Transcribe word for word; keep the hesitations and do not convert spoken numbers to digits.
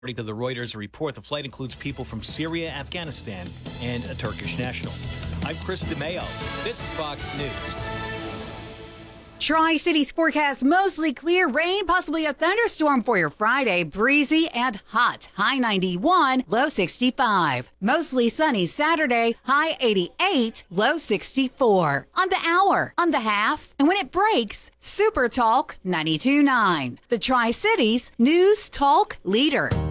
According to the Reuters report, the flight includes people from Syria, Afghanistan, and a Turkish national. I'm Chris DeMeo. This is Fox News. Tri-Cities forecast mostly clear, rain, possibly a thunderstorm for your Friday. Breezy and hot. High ninety-one, low sixty-five. Mostly sunny Saturday. High eighty-eight, low sixty-four. On the hour, on the half, and when it breaks, Super Talk ninety-two point nine. The Tri-Cities News Talk Leader.